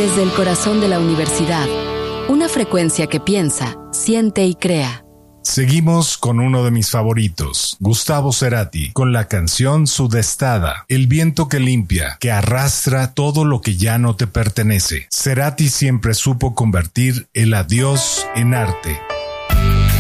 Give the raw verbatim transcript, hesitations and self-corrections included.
Desde el corazón de la universidad, una frecuencia que piensa, siente y crea. Seguimos con uno de mis favoritos, Gustavo Cerati, con la canción Sudestada, el viento que limpia, que arrastra todo lo que ya no te pertenece. Cerati siempre supo convertir el adiós en arte.